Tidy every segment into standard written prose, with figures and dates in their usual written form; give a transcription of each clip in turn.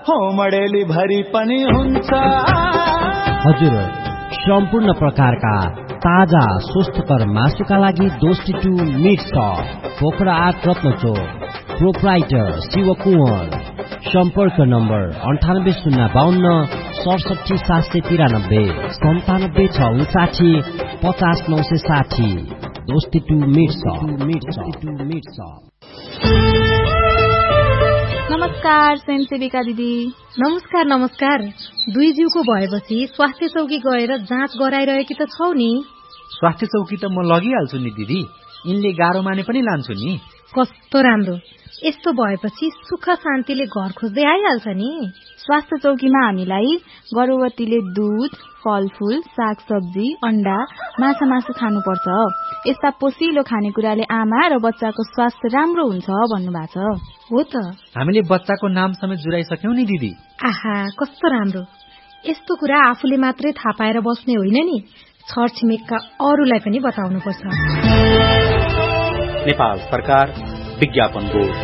हो मडेली भरि पनि हुन्छ। हजुर, सम्पूर्ण प्रकारका ताजा स्वस्थकर मासुका लागि दोस्ती to meet shop, Pokhara 8 रत्नचोक, proprietor Shivkumar. सम्पर्क नम्बर 9805 67 793 97 659 50 960। दोस्ती टु मिट सप। नमस्कार स्वयंसेविका दिदी। नमस्कार नमस्कार। दुई जिउको भएपछि स्वास्थ्य चौकी गएर जाँच गराइरहेकी त छौ नि? स्वास्थ्य चौकी त म लगिहाल्छु नि दिदी, यिनले गाह्रो माने पनि लान्छु नि। कस्तो राम्रो, यस्तो भएपछि सुख शान्तिले घर खोज्दै आइहाल्छ नि। स्वास्थ्य चौकीमा हामीलाई गर्भवतीले दूध, फलफूल, सागसब्जी, अण्डा, माछा मासु खानुपर्छ। यस्ता पोषिलो खानेकुराले आमा र बच्चाको स्वास्थ्य राम्रो हुन्छ भन्नुभएको छ। हो त, हामीले बच्चाको नाम समेत जुराइसक्यौं नि दिदी। आहा, कस्तो राम्रो। यस्तो कुरा आफूले मात्रै थाहा पाएर बस्ने होइन नि, छरछिमेकका अरूलाई पनि बताउनुपर्छ। नेपाल सरकार विज्ञापन बोर्ड।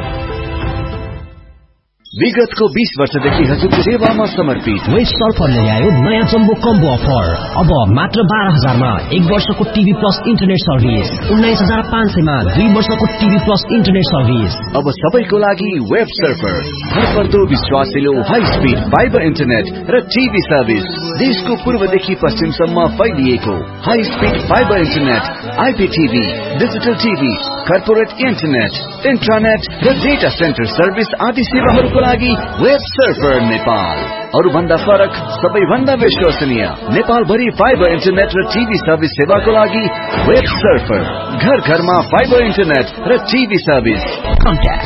विगतको 20 वर्षदेखि हजुरको सेवामा समर्पित वेस्ट सर्फरले ल्यायो नयाँ जम्बो कम्बो अफर। अब मात्र 12,000 मा 1 वर्षको टिभी प्लस इन्टरनेट सर्भिस, 19,500 मा 2 वर्षको टिभी प्लस इन्टरनेट सर्भिस। अब सबैको लागि वेब सर्फर, भरपर्दो विश्वासिलो हाई स्पिड फाइबर इन्टरनेट र टिभी सर्भिस। देशको पूर्वदेखि पश्चिमसम्म फैलिएको high speed fibre internet, आइपीटीभी, digital TV, corporate internet, इन्ट्रानेट र डेटा सेन्टर सर्भिस आदि सेवाहरूको लागि वेब सर्फर नेपाल। अरु भन्दा फरक, सबैभन्दा विश्वसनीय, नेपाल भरि फाइबर इन्टरनेट र टिभी सर्भिस सेवाको लागि वेब सर्फर। घर घरमा फाइबर इन्टरनेट र TV service. Contact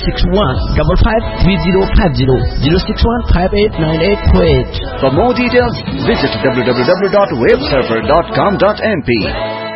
061553050 061589848। For more details, visit www.websurfer.com.mp